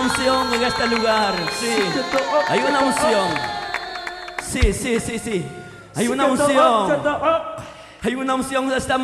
unción en este lugar. Sí, hay una unción. Sí. Hay una unción. Hay una unción de esta